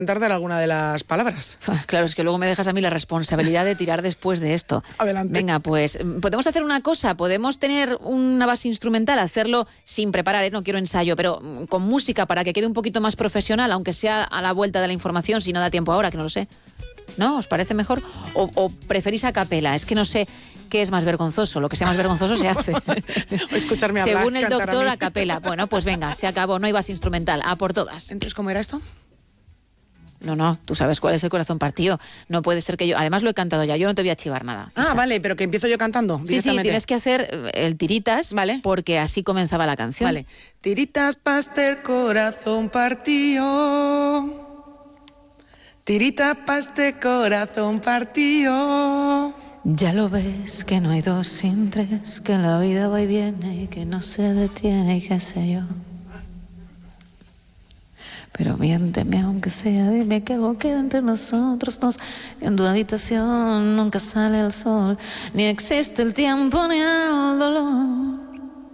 Dar alguna de las palabras. Claro, es que luego me dejas a mí la responsabilidad de tirar después de esto. Adelante. Venga, pues podemos hacer una cosa, podemos tener una base instrumental, hacerlo sin preparar, no quiero ensayo, pero con música para que quede un poquito más profesional, aunque sea a la vuelta de la información, si no da tiempo ahora, que no lo sé. ¿No? ¿Os parece mejor? ¿O preferís a capela? Es que no sé qué es más vergonzoso. Lo que sea más vergonzoso se hace. O escucharme hablar. Según el doctor, a capela. Bueno, pues venga, se acabó, no hay base instrumental, a por todas. Entonces, ¿cómo era esto? No, tú sabes cuál es el corazón partido. No puede ser que yo... Además lo he cantado ya, yo no te voy a chivar nada. Ah, vale, pero que empiezo yo cantando Sí, tienes que hacer el tiritas, vale, porque así comenzaba la canción. Vale. Tiritas paste corazón partido. Tiritas paste corazón partido. Ya lo ves que no hay dos sin tres, que la vida va y viene y que no se detiene y qué sé yo. Pero miénteme aunque sea, dime que algo queda entre nosotros dos. En tu habitación nunca sale el sol, ni existe el tiempo ni el dolor.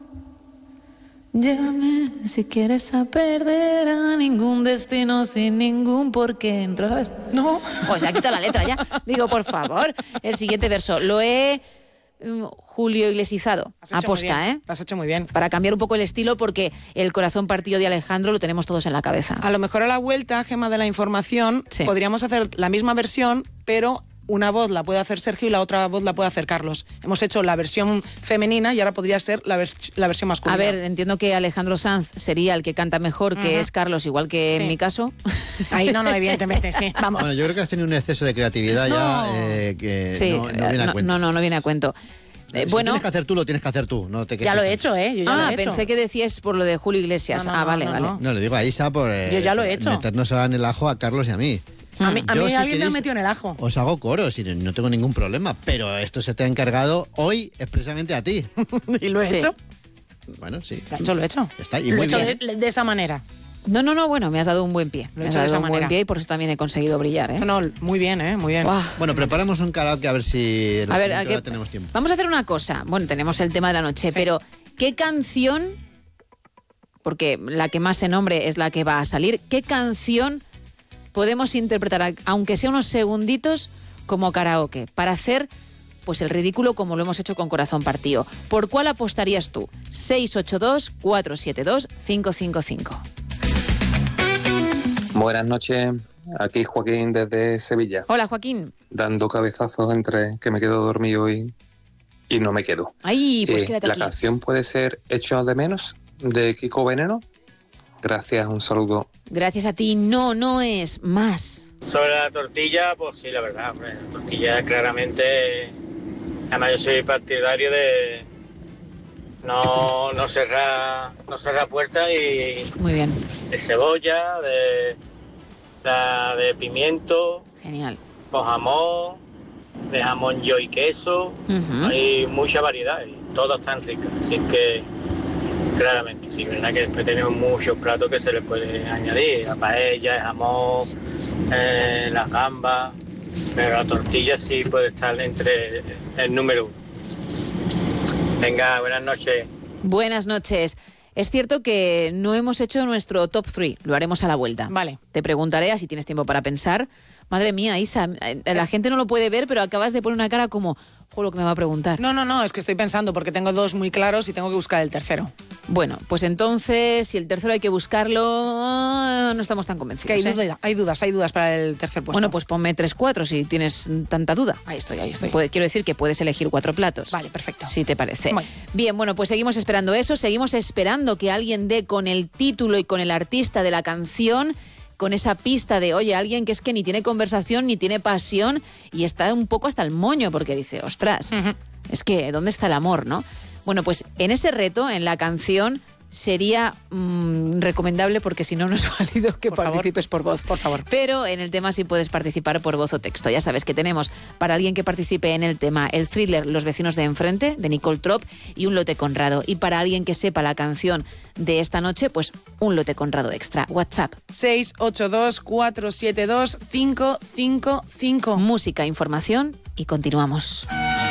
Llévame si quieres a perder a ningún destino sin ningún porqué. ¿Entro, sabes? No. Pues ya quita la letra ya. Digo, por favor, el siguiente verso. Lo he Julio Iglesizado. Aposta, ¿eh? Lo has hecho muy bien. Para cambiar un poco el estilo, porque el corazón partido de Alejandro lo tenemos todos en la cabeza. A lo mejor a la vuelta, Gemma, de la información, sí, podríamos hacer la misma versión, pero una voz la puede hacer Sergio y la otra voz la puede hacer Carlos. Hemos hecho la versión femenina y ahora podría ser la versión masculina. A ver, entiendo que Alejandro Sanz sería el que canta mejor, que es Carlos, igual que en mi caso. Ahí no, evidentemente, sí. Vamos. Bueno, yo creo que has tenido un exceso de creatividad que sí, no viene a cuento. No viene a cuento. Si bueno, tienes que hacer tú, lo tienes que hacer tú. No te ya lo he hecho, Yo ya lo he hecho. Pensé que decías por lo de Julio Iglesias. Vale. No, le digo a Isa por yo ya lo he hecho. meternos ahora en el ajo a Carlos y a mí. A mí si alguien me ha metido en el ajo. Os hago coros y no tengo ningún problema, pero esto se te ha encargado hoy expresamente a ti. ¿Y lo he hecho? Bueno, sí. Lo he hecho. Está, y lo muy he hecho bien. de esa manera. No, bueno, me has dado un buen pie. Lo he hecho de esa manera. Buen pie y por eso también he conseguido brillar, ¿eh? No, muy bien, muy bien. Wow. Bueno, preparamos un karaoke a ver si en la siguiente hora tenemos tiempo. Vamos a hacer una cosa. Bueno, tenemos el tema de la noche, pero ¿qué canción, porque la que más se nombre es la que va a salir, qué canción podemos interpretar, aunque sea unos segunditos, como karaoke, para hacer pues el ridículo como lo hemos hecho con Corazón Partido? ¿Por cuál apostarías tú? 682-472-555. Buenas noches, aquí Joaquín desde Sevilla. Hola, Joaquín. Dando cabezazos entre que me quedo dormido y no me quedo. Ay, pues quédate la aquí. La canción puede ser Hecho de menos, de Kiko Veneno. Gracias, un saludo. Gracias a ti. No es más. Sobre la tortilla, pues sí, la verdad, hombre, la tortilla claramente... Además yo soy partidario de no cerrar puertas y... Muy bien. De cebolla, de pimiento. Genial. Con jamón, de jamón yo y queso. Hay mucha variedad y todas están ricas, así que claramente, sí, verdad que después tenemos muchos platos que se les puede añadir, la paella, el jamón, las gambas, pero la tortilla sí puede estar entre el número 1. Venga, buenas noches. Buenas noches. Es cierto que no hemos hecho nuestro top 3, lo haremos a la vuelta. Vale. Te preguntaré, así tienes tiempo para pensar. Madre mía, Isa, la gente no lo puede ver, pero acabas de poner una cara como, lo que me va a preguntar. No, es que estoy pensando porque tengo dos muy claros y tengo que buscar el tercero. Bueno, pues entonces, si el tercero hay que buscarlo, no estamos tan convencidos. Es que hay dudas para el tercer puesto. Bueno, pues ponme 3-4 si tienes tanta duda. Ahí estoy. Quiero decir que puedes elegir 4 platos. Vale, perfecto. Si te parece. Muy bien, bueno, pues seguimos esperando eso, seguimos esperando que alguien dé con el título y con el artista de la canción, con esa pista de, oye, alguien que es que ni tiene conversación, ni tiene pasión y está un poco hasta el moño porque dice, ostras, es que, ¿dónde está el amor, no? Bueno, pues en ese reto, en la canción, sería recomendable, porque si no, no es válido que participes por voz. Por favor. Pero en el tema sí puedes participar por voz o texto. Ya sabes que tenemos para alguien que participe en el tema el thriller Los vecinos de enfrente, de Nicole Trop, y un lote Conrado. Y para alguien que sepa la canción de esta noche, pues un lote Conrado extra. WhatsApp. 682-472-555. Música, información y continuamos.